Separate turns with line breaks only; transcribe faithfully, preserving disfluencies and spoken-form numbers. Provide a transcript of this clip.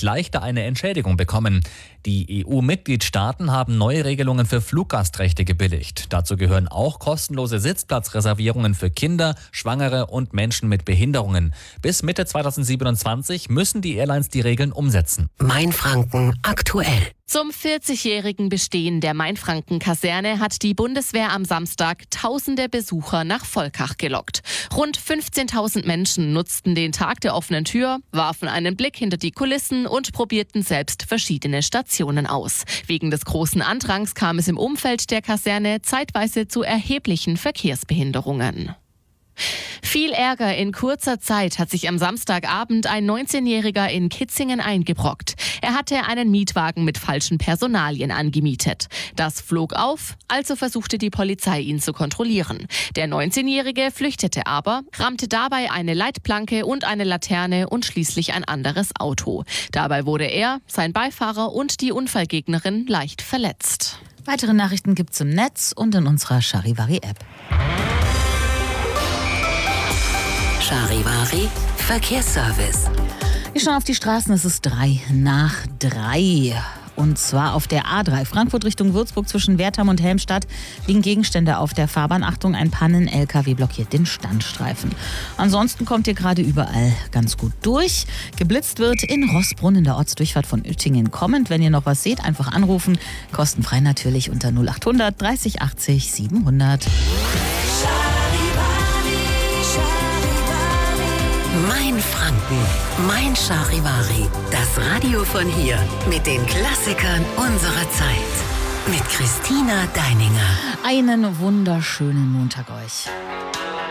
dadurch leichter eine Entschädigung bekommen. Die E U-Mitgliedstaaten haben neue Regelungen für Fluggastrechte gebilligt. Dazu gehören auch kostenlose Sitzplatzreservierungen für Kinder, Schwangere und Menschen mit Behinderungen. Bis Mitte zweitausendsiebenundzwanzig müssen die Airlines die Regeln umsetzen.
Mainfranken aktuell.
Zum vierzigjährigen Bestehen der Mainfranken-Kaserne hat die Bundeswehr am Samstag tausende Besucher nach Volkach gelockt. Rund fünfzehntausend Menschen nutzten den Tag der offenen Tür, warfen einen Blick hinter die Kulissen und probierten selbst verschiedene Stationen aus. Wegen des großen Andrangs kam es im Umfeld der Kaserne zeitweise zu erheblichen Verkehrsbehinderungen. Viel Ärger in kurzer Zeit hat sich am Samstagabend ein neunzehnjähriger in Kitzingen eingebrockt. Er hatte einen Mietwagen mit falschen Personalien angemietet. Das flog auf, also versuchte die Polizei, ihn zu kontrollieren. Der neunzehnjährige flüchtete aber, rammte dabei eine Leitplanke und eine Laterne und schließlich ein anderes Auto. Dabei wurde er, sein Beifahrer und die Unfallgegnerin leicht verletzt.
Weitere Nachrichten gibt's im Netz und in unserer Charivari-App.
Charivari Verkehrsservice.
Wir schauen auf die Straßen, es ist drei nach drei. Und zwar auf der A drei, Frankfurt Richtung Würzburg zwischen Wertheim und Helmstadt, liegen Gegenstände auf der Fahrbahn. Achtung, ein Pannen-L K W blockiert den Standstreifen. Ansonsten kommt ihr gerade überall ganz gut durch. Geblitzt wird in Rossbrunn in der Ortsdurchfahrt von Uettingen kommend. Wenn ihr noch was seht, einfach anrufen. Kostenfrei natürlich unter null achthundert dreißig achtzig siebenhundert.
Mainfranken, Mein Charivari. Das Radio von hier mit den Klassikern unserer Zeit. Mit Christina Deininger.
Einen wunderschönen Montag euch.